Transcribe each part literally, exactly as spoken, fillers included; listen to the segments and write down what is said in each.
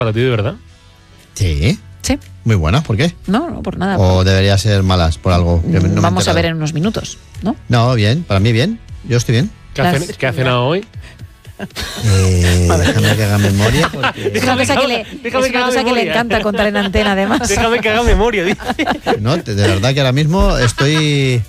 para ti, de verdad? Sí. Sí. Muy buenas, ¿por qué? No, no, por nada. ¿O debería ser malas por algo? Que no me he Vamos a enterado. ver en unos minutos, ¿no? No, bien, para mí bien. Yo estoy bien. ¿Qué, Las- ha, ¿qué ha cenado hoy? Eh, déjame que haga memoria. Porque, Es una cosa que le, déjame es que una haga cosa que le memoria. encanta contar en antena, además. Déjame que haga memoria, dice. no, de de verdad que ahora mismo estoy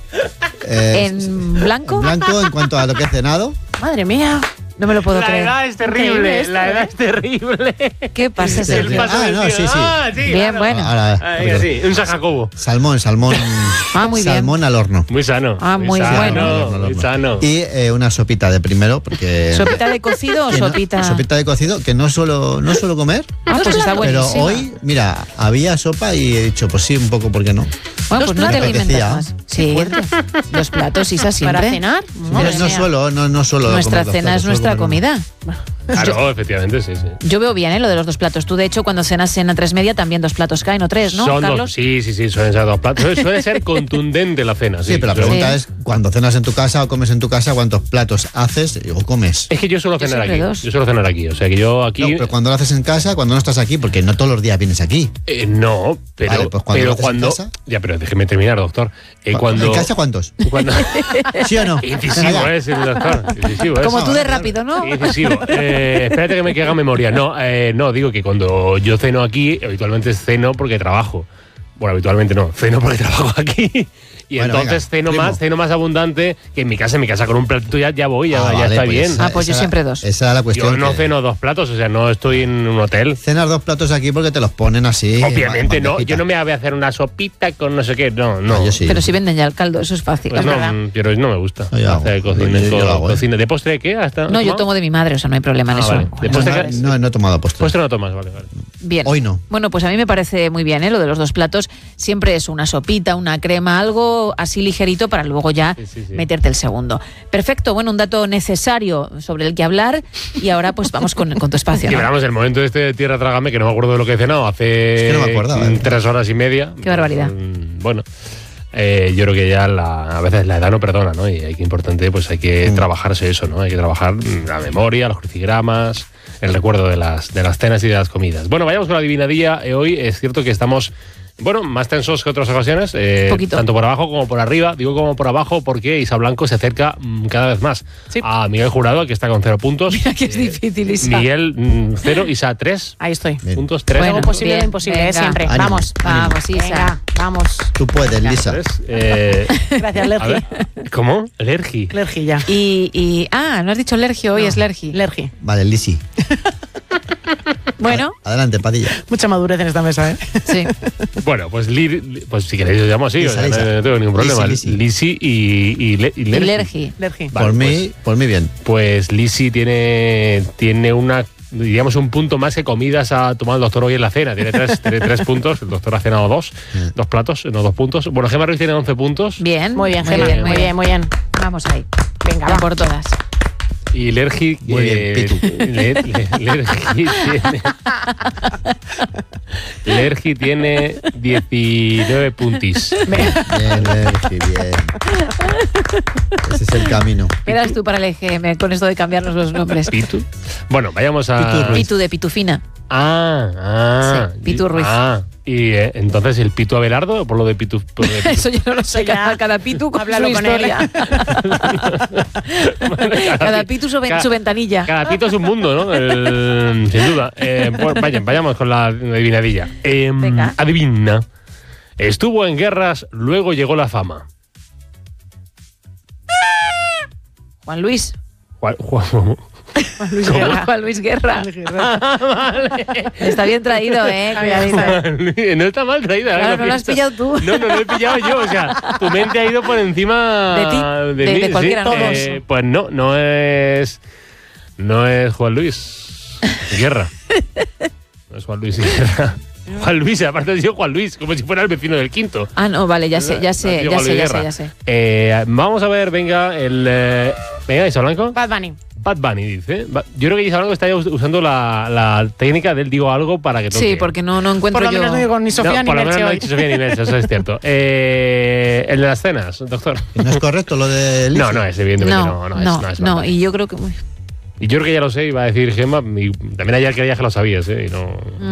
eh, ¿En blanco? en blanco en cuanto a lo que he cenado. Madre mía, no me lo puedo La creer. edad es Increíble terrible, esto, la edad ¿eh? es terrible. ¿Qué pasa, El Sergio? paso Ah, no, sí, sí. Ah, sí, Bien, claro. bueno. Ahora, Ah, venga, sí, un sajacobo. salmón, salmón. Ah, muy bien. salmón al horno. Muy sano. Ah, muy sano, bueno. Muy sano. Y eh, una sopita de primero, porque. ¿Sopita de cocido o que no- sopita? sopita de cocido, que no suelo, no suelo comer. Ah, pues está Pero buenísima. hoy, mira, había sopa y he dicho, pues sí, un poco, ¿por qué no? Bueno, pues no te Me apetecía. alimentas más. Sí, los platos, Isa, siempre. ¿Para cenar? Pero Madre no mía. suelo, no, no suelo. Nuestra comer dos cena es platos, nuestra suelo comer comida. Claro, efectivamente, sí, sí. Yo veo bien, ¿eh? Lo de los dos platos. Tú, de hecho, cuando cenas en A tres Media, también dos platos caen, o tres, ¿no, Son Carlos? dos, sí, sí, sí, suelen ser dos platos. Suele, suele ser contundente la cena, sí. Sí, pero la Pero- pregunta Sí. es, cuando cenas en tu casa o comes en tu casa, ¿cuántos platos haces o comes? Es que yo suelo Yo cenar siempre aquí. dos. Yo suelo cenar aquí. O sea que yo aquí. No, pero cuando lo haces en casa, cuando no estás aquí, porque no todos los días vienes aquí. Eh, no, pero, Vale, pues cuando pero lo haces en cuando. casa. Ya, pero déjeme terminar, doctor. Eh, cuando. ¿En casa cuántos? cuando ¿Sí o no? incisivo Venga, ya. es el doctor. Incisivo es. Como Eso, tú de claro. rápido, ¿no? Incisivo. Eh, espérate que me que haga memoria. No, eh, no, digo que cuando yo ceno aquí, habitualmente ceno porque trabajo. Bueno, habitualmente no, ceno porque trabajo aquí. Y Bueno, entonces venga, ceno primo. más, ceno más abundante que en mi casa. En mi casa con un platito ya, ya voy, ya, Ah, ya vale, está pues bien. esa- Ah, pues yo esa- siempre dos. Esa era la cuestión. Yo no que ceno dos platos, o sea, no estoy en un hotel. Cenas dos platos aquí porque te los ponen así. Obviamente en no, bandejita. yo no me voy a hacer una sopita con no sé qué, no, no. Ah, yo sí. Pero si venden ya el caldo, eso es fácil. Pues es no, verdad. mm, pero no me gusta. No, yo hago. Hacer cocina, Yo- yo co- lo hago, ¿eh? cocina. ¿De postre qué? ¿Hasta, No, yo tomado? tomo de mi madre, o sea, no hay problema en Ah, eso. vale. Bueno, Después No, de madre. no, no he tomado postre. Postre no tomas, vale, vale. Bien. Hoy no. Bueno, pues a mí me parece muy bien, ¿eh? Lo de los dos platos. Siempre es una sopita, una crema, algo así ligerito para luego ya Sí, sí, sí. meterte el segundo. Perfecto, bueno, un dato necesario sobre el que hablar y ahora pues vamos con, con tu espacio. Y ¿no? veramos, el momento este de Tierra Trágame, que no me acuerdo de lo que he cenado, hace Es que no me acordaba, mm, ¿eh? tres horas y media. Qué barbaridad. Mm, Bueno, eh, yo creo que ya la- a veces la edad no perdona, ¿no? Y hay que importante, pues hay que Mm. trabajarse eso, ¿no? Hay que trabajar mm, la memoria, los crucigramas, el recuerdo de las, de las cenas y de las comidas. Bueno, vayamos con la adivinadilla. Eh, hoy es cierto que estamos... Bueno, más tensos que otras ocasiones, eh, Poquito. tanto por abajo como por arriba. Digo como por abajo porque Isa Blanco se acerca mm, cada vez más Sí. a Miguel Jurado, que está con cero puntos. Mira que es Eh, difícil, Isa. Miguel, mm, cero, Isa, tres. Ahí estoy. Bien. Puntos, tres. Bueno, Algo posible bien, lo imposible, ¿eh? venga. Siempre. Ánimo, Vamos. ánimo. Vamos, Isa. Venga, vamos. Tú puedes, Lisa. Tres. Eh, Gracias, a Lergi. ver, ¿cómo? Lergi. Lergi ya. Y, y- ah, no has dicho Lergio, hoy No, es Lergi. Lergi. Vale, Lisi. Bueno, Adelante, Padilla. Mucha madurez en esta mesa, ¿eh? sí. Bueno, pues, li- li- pues si queréis os llamo así, Lisa, o sea, Lisa. no, no tengo ningún problema. Lisi, Lisi. Lisi y, y, Le- y Y Lergi. Lergi. Lergi. Vale, por, pues- mí, por mí bien. Pues Lisi tiene, tiene una, diríamos, un punto más que comidas ha tomado el doctor hoy en la cena. Tiene tres, tiene tres puntos, el doctor ha cenado dos, dos platos, no dos puntos. Bueno, Gemma Ruiz tiene once puntos. Bien. Muy bien, Gemma. Muy bien, muy bien. Vamos ahí. Venga, Ya va. por todas. Y Lergi. Muy bien, eh, Pitu. Le- le- Lergi tiene. Lergi tiene diecinueve puntis. Bien, Lergi, bien. Ese es el camino. Eras tú para el E G M con esto de cambiarnos los nombres. Pitu. Bueno, vayamos a. Pitu Ruiz. Pitu de Pitufina. Ah, ah. Sí, Pitu Ruiz. Ah, y eh, entonces el Pitu Abelardo, por lo de Pitu. por lo de Pitu. Eso yo no lo sé. Ya. Cada, cada Pitu con Háblalo su con él. historia. Cada Pitu su, ven- cada- su ventanilla. Cada pito es un mundo, ¿no? El- sin duda. Eh, pues vayan, vayamos con la adivinadilla. Eh, Venga. Adivina. Estuvo en guerras, luego llegó la fama. Juan Luis. Juan- Juan- Juan Luis ¿Cómo? Guerra. Juan Luis Guerra. vale. Está bien traído, ¿eh? Cuidadito. Juan Luis, no está mal traída. Claro, ahora no lo has pienso. pillado tú. No, no lo he pillado yo. O sea, tu mente ha ido por encima De ti, de- mí, de cualquiera, sí. ¿no? Eh, pues no, no es. No es Juan Luis Guerra. No es Juan Luis Guerra. Juan Luis, aparte ha sido Juan Luis, como si fuera el vecino del quinto. Ah, no, vale, ya sé, ya sé, ya sé, ya sé, ya sé. Eh, vamos a ver, venga, el. Eh, venga, Isa Blanco. Bad Bunny. Bad Bunny dice. Va- Yo creo que Isa Blanco está ya us- usando la, la técnica del digo algo para que toque. Sí, porque no, no encuentro Por lo yo. menos no digo ni Sofía No, ni por lo menos Merche no ha hoy. dicho Sofía ni Merche, eso es cierto. Eh, el de las cenas, doctor. ¿No es correcto lo de Lisi? No, no es, evidentemente no, no, no, no, es. No, es no, Bad Bunny. y yo creo que. uy, Y yo creo que ya lo sé, iba a decir Gemma, y también ayer creías que lo sabías, ¿eh? Y no...